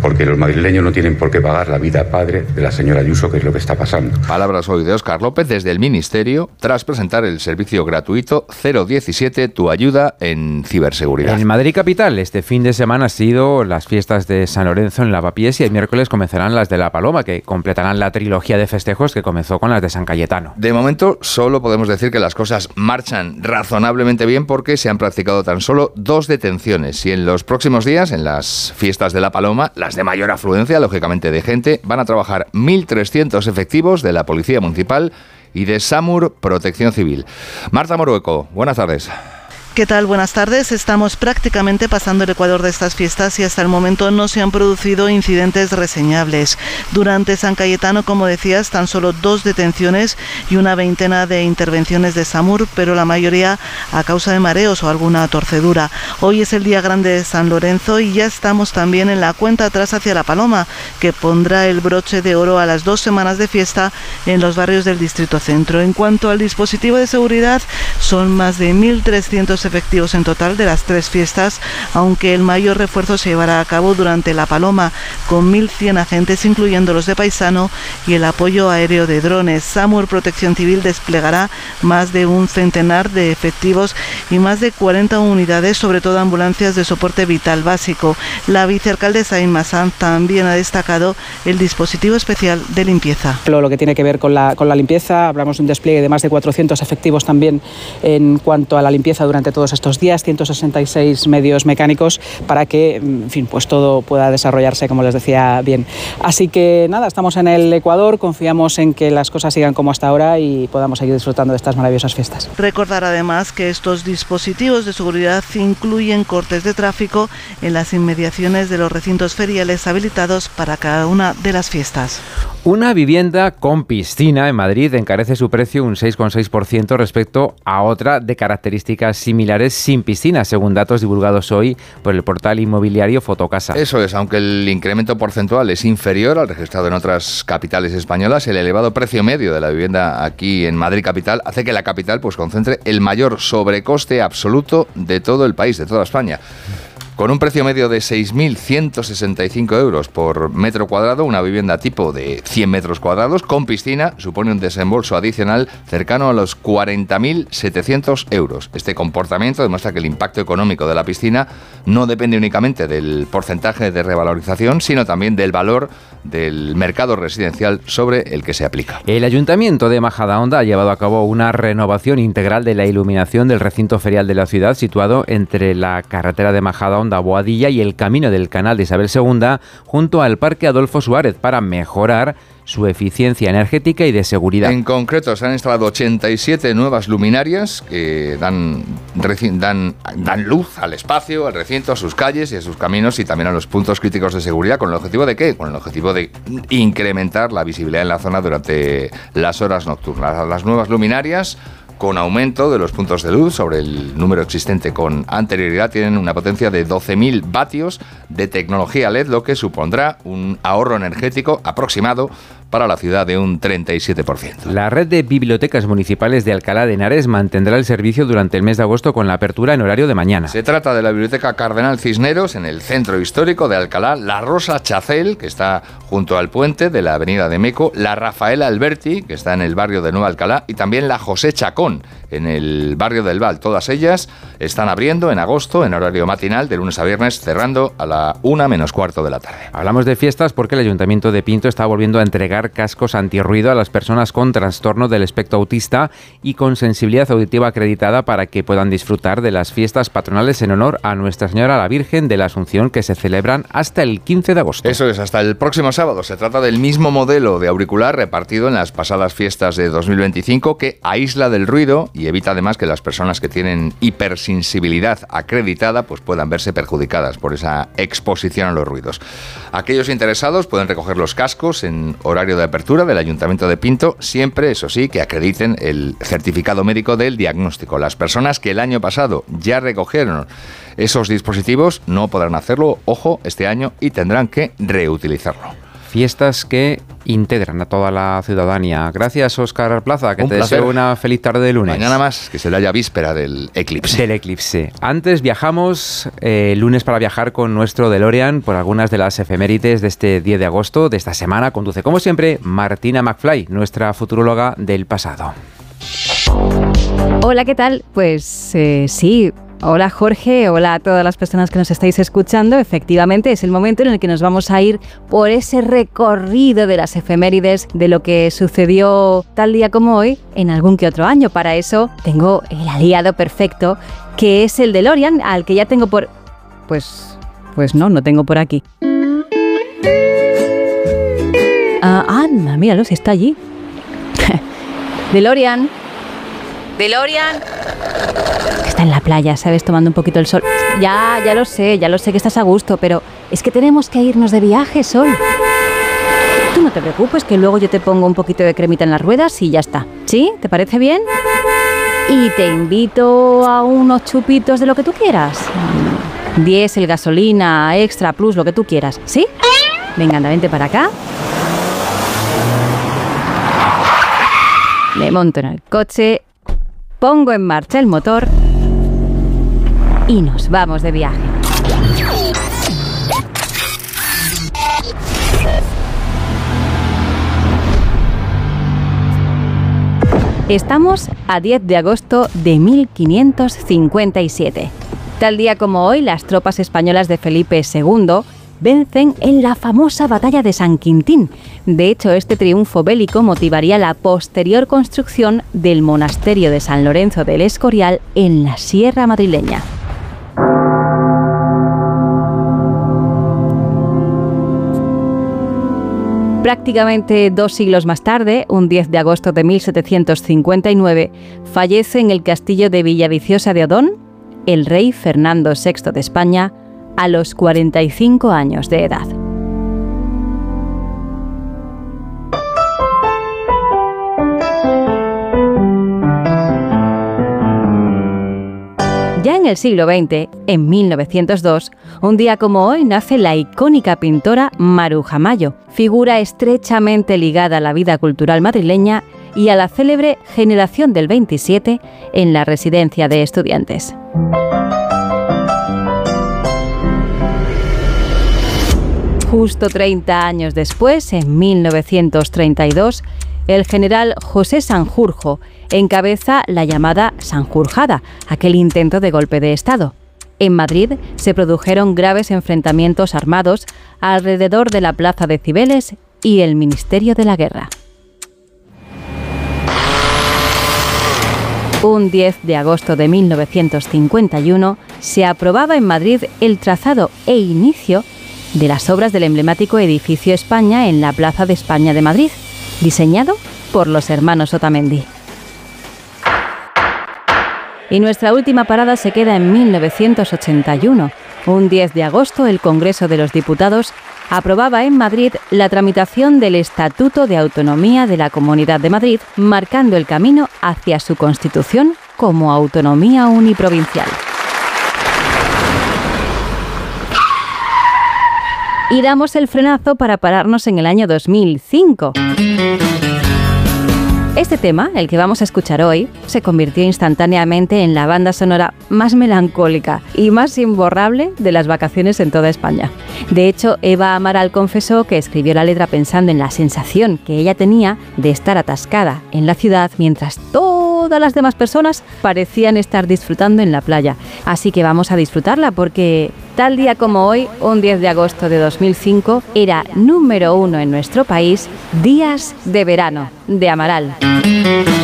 porque los madrileños no tienen por qué pagar la vida padre de la señora Ayuso, que es lo que está pasando. Palabras hoy de Óscar López desde el Ministerio, tras presentar el servicio gratuito 017, tu ayuda en ciberseguridad. En Madrid capital, este fin de semana han sido las fiestas de San Lorenzo en Lavapiés y el miércoles comenzarán las de La Paloma, que completarán la trilogía de festejos que comenzó con las de San Cayetano. De momento, solo podemos decir que las cosas marchan razonablemente bien porque se han practicado tan solo 2 detenciones y en los próximos días, en las fiestas de La Paloma, las de mayor afluencia, lógicamente de gente, van a trabajar 1.300 efectivos de la Policía Municipal y de SAMUR Protección Civil. Marta Morueco, buenas tardes. ¿Qué tal? Buenas tardes. Estamos prácticamente pasando el ecuador de estas fiestas y hasta el momento no se han producido incidentes reseñables. Durante San Cayetano, como decías, tan solo 2 detenciones y una veintena de intervenciones de SAMUR, pero la mayoría a causa de mareos o alguna torcedura. Hoy es el día grande de San Lorenzo y ya estamos también en la cuenta atrás hacia La Paloma, que pondrá el broche de oro a las 2 semanas de fiesta en los barrios del Distrito Centro. En cuanto al dispositivo de seguridad, son más de 1.300 efectivos en total de las 3 fiestas, aunque el mayor refuerzo se llevará a cabo durante La Paloma, con 1.100 agentes, incluyendo los de paisano y el apoyo aéreo de drones. SAMUR Protección Civil desplegará más de un centenar de efectivos y más de 40 unidades, sobre todo ambulancias de soporte vital básico. La vicealcaldesa Inma Sanz también ha destacado el dispositivo especial de limpieza. Lo que tiene que ver con la limpieza, hablamos de un despliegue de más de 400 efectivos también en cuanto a la limpieza durante todos estos días, 166 medios mecánicos para que, en fin, pues todo pueda desarrollarse, como les decía, bien. Así que nada, estamos en el Ecuador, confiamos en que las cosas sigan como hasta ahora y podamos seguir disfrutando de estas maravillosas fiestas. Recordar además que estos dispositivos de seguridad incluyen cortes de tráfico en las inmediaciones de los recintos feriales habilitados para cada una de las fiestas. Una vivienda con piscina en Madrid encarece su precio un 6,6% respecto a otra de características similares sin piscina, según datos divulgados hoy por el portal inmobiliario Fotocasa. Eso es, aunque el incremento porcentual es inferior al registrado en otras capitales españolas, el elevado precio medio de la vivienda aquí en Madrid capital hace que la capital pues concentre el mayor sobrecoste absoluto de todo el país, de toda España. Con un precio medio de 6.165 euros por metro cuadrado, una vivienda tipo de 100 metros cuadrados con piscina supone un desembolso adicional cercano a los 40.700 euros. Este comportamiento demuestra que el impacto económico de la piscina no depende únicamente del porcentaje de revalorización, sino también del valor del mercado residencial sobre el que se aplica. El Ayuntamiento de Majadahonda ha llevado a cabo una renovación integral de la iluminación del recinto ferial de la ciudad, situado entre la carretera de Majadahonda Boadilla y el camino del canal de Isabel II, junto al Parque Adolfo Suárez, para mejorar su eficiencia energética y de seguridad. En concreto, se han instalado 87 nuevas luminarias que dan luz al espacio, al recinto, a sus calles y a sus caminos y también a los puntos críticos de seguridad. ¿Con el objetivo de qué? Con el objetivo de incrementar la visibilidad en la zona durante las horas nocturnas. Las nuevas luminarias, con aumento de los puntos de luz sobre el número existente con anterioridad, tienen una potencia de 12.000 vatios de tecnología LED, lo que supondrá un ahorro energético aproximado para la ciudad de un 37%. La red de bibliotecas municipales de Alcalá de Henares mantendrá el servicio durante el mes de agosto con la apertura en horario de mañana. Se trata de la Biblioteca Cardenal Cisneros en el centro histórico de Alcalá, la Rosa Chacel, que está junto al puente de la avenida de Meco, la Rafaela Alberti, que está en el barrio de Nueva Alcalá, y también la José Chacón, en el barrio del Val. Todas ellas están abriendo en agosto en horario matinal de lunes a viernes, cerrando a la 1:15 de la tarde. Hablamos de fiestas porque el Ayuntamiento de Pinto está volviendo a entregar cascos antirruido a las personas con trastorno del espectro autista y con sensibilidad auditiva acreditada para que puedan disfrutar de las fiestas patronales en honor a Nuestra Señora la Virgen de la Asunción, que se celebran hasta el 15 de agosto. Eso es, hasta el próximo sábado. Se trata del mismo modelo de auricular repartido en las pasadas fiestas de 2025 que aísla del ruido y evita además que las personas que tienen hipersensibilidad acreditada pues puedan verse perjudicadas por esa exposición a los ruidos. Aquellos interesados pueden recoger los cascos en horario de apertura del Ayuntamiento de Pinto, siempre, eso sí, que acrediten el certificado médico del diagnóstico. Las personas que el año pasado ya recogieron esos dispositivos no podrán hacerlo, ojo, este año, y tendrán que reutilizarlo. fiestas que integran a toda la ciudadanía. Gracias, Óscar Plaza, que Un te placer. deseo una feliz tarde de lunes. Mañana más, que será ya víspera del eclipse. Del eclipse. Antes viajamos lunes para viajar con nuestro DeLorean por algunas de las efemérides de este 10 de agosto de esta semana. Conduce, como siempre, Martina McFly, nuestra futuróloga del pasado. Hola, ¿qué tal? Pues sí. Hola Jorge, hola a todas las personas que nos estáis escuchando. Efectivamente es el momento en el que nos vamos a ir por ese recorrido de las efemérides de lo que sucedió tal día como hoy en algún que otro año. Para eso tengo el aliado perfecto, que es el DeLorean, al que ya tengo por... Pues no tengo por aquí. Anda, míralo, si está allí. DeLorean. Está en la playa, ¿sabes? Tomando un poquito el sol. Ya lo sé que estás a gusto, pero es que tenemos que irnos de viaje, Sol. Tú no te preocupes, que luego yo te pongo un poquito de cremita en las ruedas y ya está. ¿Sí? ¿Te parece bien? Y te invito a unos chupitos de lo que tú quieras. Diésel, gasolina, extra, plus, lo que tú quieras. ¿Sí? Venga, anda, vente para acá. Me monto en el coche, pongo en marcha el motor y nos vamos de viaje. Estamos a 10 de agosto de 1557. Tal día como hoy, las tropas españolas de Felipe II vencen en la famosa batalla de San Quintín. De hecho, este triunfo bélico motivaría la posterior construcción del monasterio de San Lorenzo del Escorial en la Sierra madrileña. Prácticamente 2 siglos más tarde, un 10 de agosto de 1759, fallece en el castillo de Villaviciosa de Odón el rey Fernando VI de España, a los 45 años de edad. Ya en el siglo XX, en 1902, un día como hoy, nace la icónica pintora Maruja Mayo, figura estrechamente ligada a la vida cultural madrileña y a la célebre Generación del 27 en la residencia de estudiantes. Justo 30 años después, en 1932, el general José Sanjurjo encabeza la llamada Sanjurjada, aquel intento de golpe de Estado. En Madrid se produjeron graves enfrentamientos armados alrededor de la Plaza de Cibeles y el Ministerio de la Guerra. Un 10 de agosto de 1951 se aprobaba en Madrid el trazado e inicio de las obras del emblemático edificio España en la Plaza de España de Madrid, diseñado por los hermanos Otamendi. Y nuestra última parada se queda en 1981. Un 10 de agosto, el Congreso de los Diputados aprobaba en Madrid la tramitación del Estatuto de Autonomía de la Comunidad de Madrid, marcando el camino hacia su constitución como autonomía uniprovincial. Y damos el frenazo para pararnos en el año 2005. Este tema, el que vamos a escuchar hoy, se convirtió instantáneamente en la banda sonora más melancólica y más imborrable de las vacaciones en toda España. De hecho, Eva Amaral confesó que escribió la letra pensando en la sensación que ella tenía de estar atascada en la ciudad mientras todas las demás personas parecían estar disfrutando en la playa. Así que vamos a disfrutarla porque tal día como hoy, un 10 de agosto de 2005, era número 1 en nuestro país, Días de Verano, de Amaral.